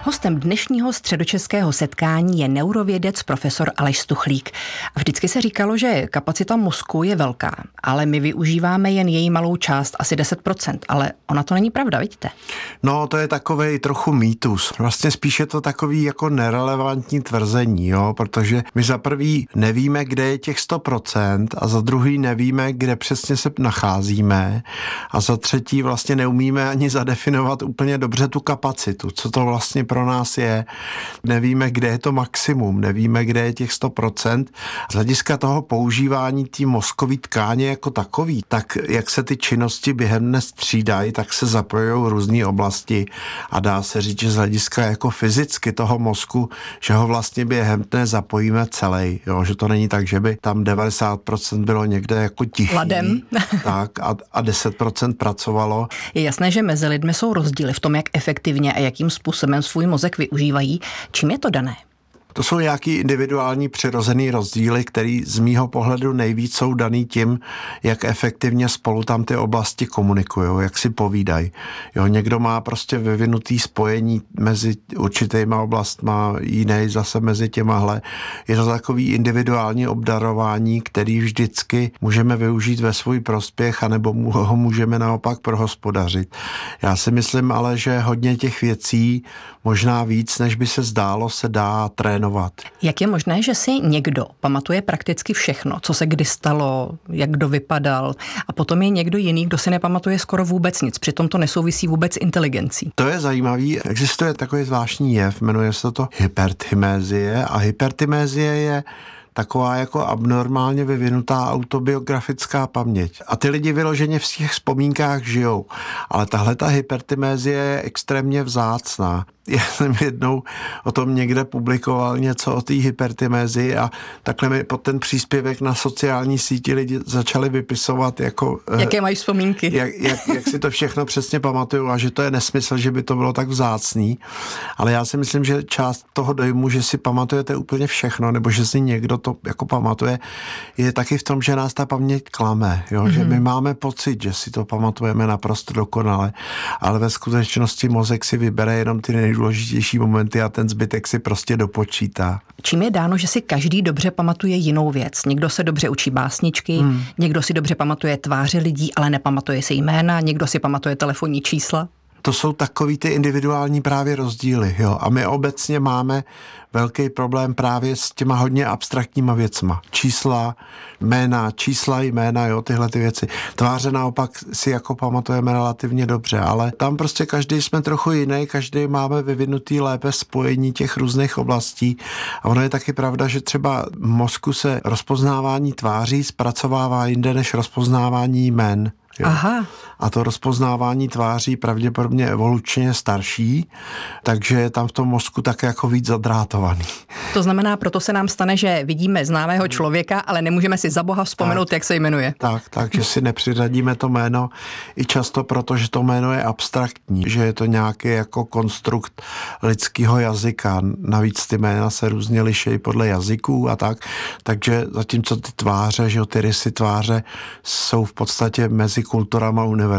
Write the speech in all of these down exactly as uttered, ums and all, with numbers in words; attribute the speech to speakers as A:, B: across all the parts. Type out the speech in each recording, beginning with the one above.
A: Hostem dnešního středočeského setkání je neurovědec profesor Aleš Stuchlík. A vždycky se říkalo, že kapacita mozku je velká, ale my využíváme jen její malou část, asi deset procent, ale ona to není pravda, vidíte?
B: No, to je takovej trochu mýtus. Vlastně spíš je to takový jako nerelevantní tvrzení, jo, protože my za prvý nevíme, kde je těch sto procent a za druhý nevíme, kde přesně se nacházíme a za třetí vlastně neumíme ani zadefinovat úplně dobře tu kapacitu, co to vlastně pro nás je. Nevíme, kde je to maximum, nevíme, kde je těch sto procent. Z hlediska toho používání té mozkové tkáně jako takový, tak jak se ty činnosti během dne střídají, tak se zapojují různé oblasti a dá se říct, že z hlediska jako fyzicky toho mozku, že ho vlastně během dne zapojíme celý, jo, že to není tak, že by tam devadesát procent bylo někde jako tichý,
A: ladem.
B: tak a, a deset procent pracovalo.
A: Je jasné, že mezi lidmi jsou rozdíly v tom, jak efektivně a jakým způsobem svůj mozek využívají. Čím je to dané?
B: To jsou nějaký individuální přirozený rozdíly, který z mýho pohledu nejvíc jsou daný tím, jak efektivně spolu tam ty oblasti komunikují, jak si povídají. Jo, někdo má prostě vyvinutý spojení mezi určitýma oblastma, jiný zase mezi těmahle. Je to takový individuální obdarování, který vždycky můžeme využít ve svůj prospěch, anebo ho můžeme naopak prohospodařit. Já si myslím ale, že hodně těch věcí, možná víc, než by se zdálo, se dá trénovat.
A: Jak je možné, že si někdo pamatuje prakticky všechno, co se kdy stalo, jak kdo vypadal, a potom je někdo jiný, kdo si nepamatuje skoro vůbec nic, přitom to nesouvisí vůbec s inteligencí?
B: To je zajímavý. Existuje takový zvláštní jev, jmenuje se to hypertymézie a hypertymézie je taková jako abnormálně vyvinutá autobiografická paměť. A ty lidi vyloženě v těch vzpomínkách žijou. Ale tahle ta hypertymézie je extrémně vzácná. Já jsem jednou o tom někde publikoval něco o té hypertymézii a takhle mi pod ten příspěvek na sociální síti lidi začali vypisovat jako...
A: Jaké mají vzpomínky.
B: Jak, jak, jak si to všechno přesně pamatuju a že to je nesmysl, že by to bylo tak vzácný. Ale já si myslím, že část toho dojmu, že si pamatujete úplně všechno, nebo že si někdo to jako pamatuje, je taky v tom, že nás ta paměť klame. Jo? Mm-hmm. Že my máme pocit, že si to pamatujeme naprosto dokonale, ale ve skutečnosti mozek si vybere jenom ty nejdůležitější momenty a ten zbytek si prostě dopočítá.
A: Čím je dáno, že si každý dobře pamatuje jinou věc? Někdo se dobře učí básničky, hmm. někdo si dobře pamatuje tváře lidí, ale nepamatuje si jména, někdo si pamatuje telefonní čísla?
B: To jsou takový ty individuální právě rozdíly, jo. A my obecně máme velký problém právě s těma hodně abstraktníma věcma. Čísla, jména, čísla, jména, jo, tyhle ty věci. Tváře naopak si jako pamatujeme relativně dobře, ale tam prostě každý jsme trochu jiný, každý máme vyvinutý lépe spojení těch různých oblastí. A ono je taky pravda, že třeba v mozku se rozpoznávání tváří zpracovává jinde než rozpoznávání jmen. Jo.
A: Aha.
B: A to rozpoznávání tváří pravděpodobně evolučně starší, takže je tam v tom mozku tak jako víc zadrátovaný.
A: To znamená, proto se nám stane, že vidíme známého člověka, ale nemůžeme si za boha vzpomenout, tak, jak se jmenuje. Tak,
B: takže si nepřiřadíme to jméno i často proto, že to jméno je abstraktní, že je to nějaký jako konstrukt lidského jazyka. Navíc ty jména se různě liší podle jazyků a tak, takže zatímco ty tváře, že jo, ty rysy tváře jsou v podstatě mezi kulturama univerzální.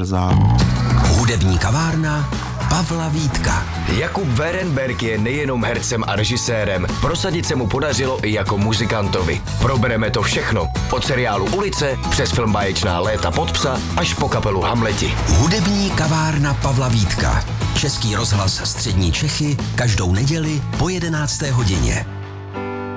C: Hudební kavárna Pavla Vítka.
D: Jakub Werenberg je nejenom hercem a režisérem, prosadit se mu podařilo i jako muzikantovi. Probereme to všechno, od seriálu Ulice, přes film Báječná léta pod psa, až po kapelu Hamleti.
C: Hudební kavárna Pavla Vítka. Český rozhlas Střední Čechy každou neděli po jedenácté hodině.